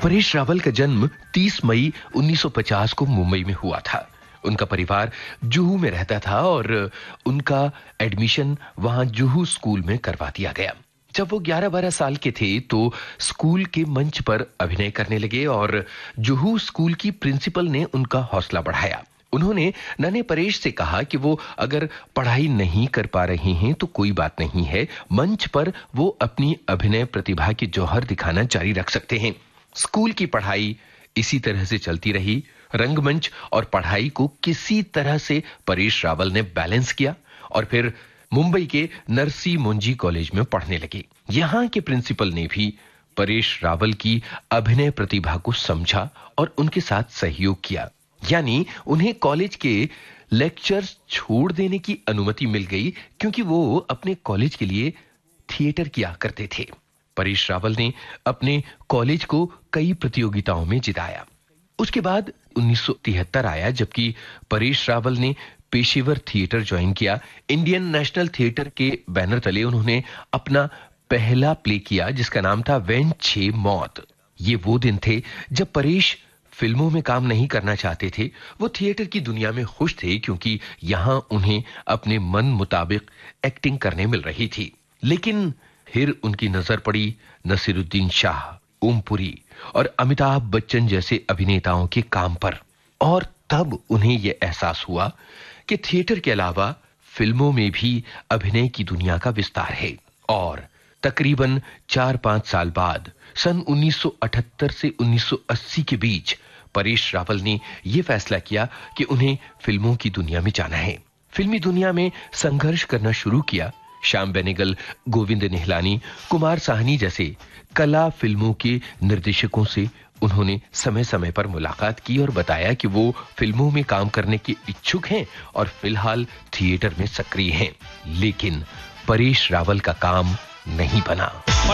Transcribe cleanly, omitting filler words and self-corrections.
परेश रावल का जन्म 30 मई 1950 को मुंबई में हुआ था। उनका परिवार जुहू में रहता था और उनका एडमिशन वहां जुहू स्कूल में करवा दिया गया। जब वो 11-12 साल के थे तो स्कूल के मंच पर अभिनय करने लगे और जुहू स्कूल की प्रिंसिपल ने उनका हौसला बढ़ाया। उन्होंने नन्हे परेश से कहा कि वो अगर पढ़ाई नहीं कर पा रहे हैं तो कोई बात नहीं है, मंच पर वो अपनी अभिनय प्रतिभा की जौहर दिखाना जारी रख सकते हैं। स्कूल की पढ़ाई इसी तरह से चलती रही। रंगमंच और पढ़ाई को किसी तरह से परेश रावल ने बैलेंस किया और फिर मुंबई के नरसी मुंजी कॉलेज में पढ़ने लगे। यहां के प्रिंसिपल ने भी परेश रावल की अभिनय प्रतिभा को समझा और उनके साथ सहयोग किया, यानी उन्हें कॉलेज के लेक्चर्स छोड़ देने की अनुमति मिल गई क्योंकि वो अपने कॉलेज के लिए थिएटर किया करते थे। परेश रावल ने अपने कॉलेज को कई प्रतियोगिताओं में जिताया। उसके बाद 1973 आया जबकि परेश रावल ने पेशेवर थिएटर ज्वाइन किया। इंडियन नेशनल थिएटर के बैनर तले उन्होंने अपना पहला प्ले किया जिसका नाम था वेन छे मौत। ये वो दिन थे जब परेश फिल्मों में काम नहीं करना चाहते थे। वो थिएटर की दुनिया में खुश थे क्योंकि यहां उन्हें अपने मन मुताबिक एक्टिंग करने मिल रही थी। लेकिन फिर उनकी नजर पड़ी नसीरुद्दीन शाह, ओमपुरी और अमिताभ बच्चन जैसे अभिनेताओं के काम पर और तब उन्हें यह एहसास हुआ कि थिएटर के अलावा फिल्मों में भी अभिनय की दुनिया का विस्तार है। और तकरीबन 4-5 साल बाद सन 1978 से 1980 के बीच परेश रावल ने यह फैसला किया कि उन्हें फिल्मों की दुनिया में जाना है। फिल्मी दुनिया में संघर्ष करना शुरू किया। श्याम बेनेगल, गोविंद निहलानी, कुमार साहनी जैसे कला फिल्मों के निर्देशकों से उन्होंने समय समय पर मुलाकात की और बताया कि वो फिल्मों में काम करने के इच्छुक हैं और फिलहाल थिएटर में सक्रिय हैं। लेकिन परेश रावल का काम नहीं बना।